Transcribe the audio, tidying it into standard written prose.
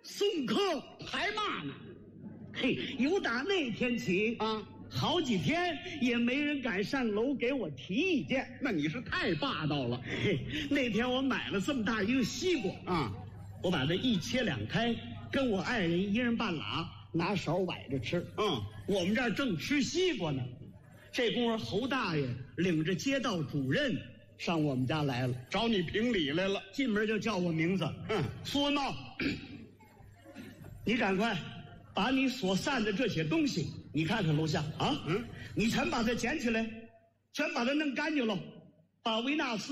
送客还骂呢？ 嘿，由打那天起啊， 好几天也没人敢上楼给我提意见。 那你是太霸道了。 嘿，那天我买了这么大一个西瓜啊， 我把它一切两开，跟我爱人一人半拉，拿勺崴着吃。我们这儿正吃西瓜呢，这功夫侯大爷领着街道主任上我们家来了， 找你评理来了。 进门就叫我名字。苏文茂，你赶快把你所散的这些东西，你看看楼下啊，你全把它捡起来，全把它弄干净了，把维纳斯